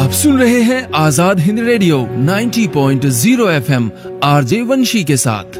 आप सुन रहे हैं Azad Hind radio 90.0 FM RJ वंशी के साथ।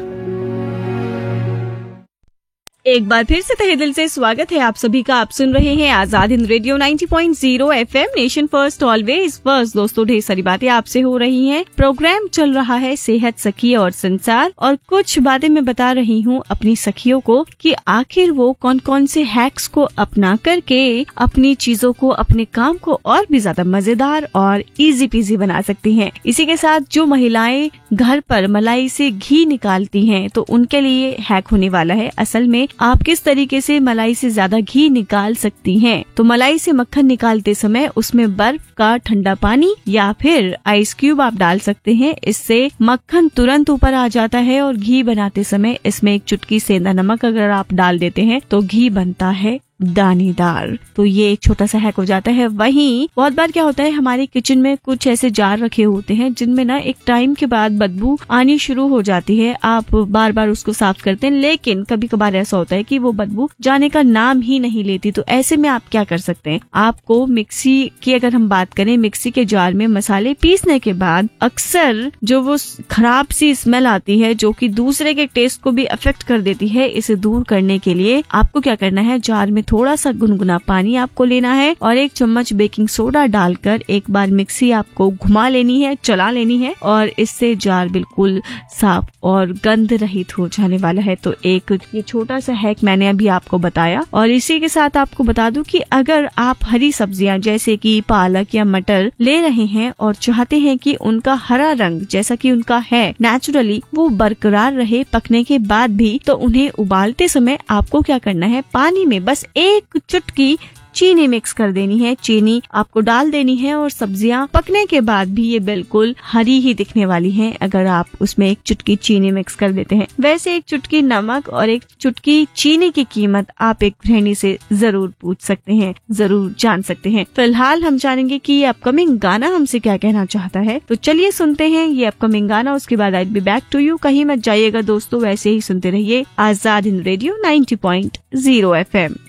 एक बार फिर से तहे दिल से स्वागत है आप सभी का। आप सुन रहे हैं Azad Hind radio 90.0 FM nation first always first. दोस्तों, ढेर सारी बातें आपसे हो रही हैं। प्रोग्राम चल रहा है सेहत, सखी और संसार, और कुछ बातें मैं बता रही हूँ अपनी सखियों को कि आखिर वो कौन कौन से हैक्स को अपना करके अपनी चीजों को, अपने काम को और भी ज्यादा मजेदार और इजी पीजी बना सकती हैं। इसी के साथ जो महिलाएं घर पर मलाई से घी निकालती हैं तो उनके लिए हैक होने वाला है। असल में आप किस तरीके से मलाई से ज्यादा घी निकाल सकती हैं। तो मलाई से मक्खन निकालते समय उसमें बर्फ का ठंडा पानी या फिर आइस क्यूब आप डाल सकते हैं। इससे मक्खन तुरंत ऊपर आ जाता है और घी बनाते समय इसमें एक चुटकी सेंधा नमक अगर आप डाल देते हैं तो घी बनता है दानेदार। तो ये एक छोटा सा हैक हो जाता है। वहीं बहुत बार क्या होता है, हमारे किचन में कुछ ऐसे जार रखे होते हैं जिनमें ना एक टाइम के बाद बदबू आनी शुरू हो जाती है। आप बार बार उसको साफ करते हैं, लेकिन कभी कभार ऐसा होता है कि वो बदबू जाने का नाम ही नहीं लेती। तो ऐसे में आप क्या कर सकते हैं, आपको मिक्सी की अगर हम बात करें, मिक्सी के जार में मसाले पीसने के बाद अक्सर जो वो खराब सी स्मेल आती है जो कि दूसरे के टेस्ट को भी अफेक्ट कर देती है, इसे दूर करने के लिए आपको क्या करना है, जार में थोड़ा सा गुनगुना पानी आपको लेना है और 1 चम्मच बेकिंग सोडा डालकर एक बार मिक्सी आपको घुमा लेनी है, चला लेनी है, और इससे जार बिल्कुल साफ और गंध रहित हो जाने वाला है। तो एक ये छोटा सा हैक मैंने अभी आपको बताया। और इसी के साथ आपको बता दूं कि अगर आप हरी सब्जियां जैसे कि पालक या मटर ले रहे हैं और चाहते हैं कि उनका हरा रंग जैसा कि उनका है नेचुरली वो बरकरार रहे पकने के बाद भी, तो उन्हें उबालते समय आपको क्या करना है, पानी में बस 1 चुटकी चीनी मिक्स कर देनी है। चीनी आपको डाल देनी है और सब्जियां पकने के बाद भी ये बिल्कुल हरी ही दिखने वाली हैं अगर आप उसमें 1 चुटकी चीनी मिक्स कर देते हैं। वैसे 1 चुटकी नमक और 1 चुटकी चीनी की कीमत आप एक गृहिणी से जरूर पूछ सकते हैं, जरूर जान सकते हैं। फिलहाल हम जानेंगे कि ये अपकमिंग गाना हमसे क्या कहना चाहता है। तो चलिए सुनते हैं ये अपकमिंग गाना, उसके बाद आई बी बैक टू यू। कहीं मत जाइएगा दोस्तों, वैसे ही सुनते रहिए आजाद हिंद रेडियो 90.0 FM।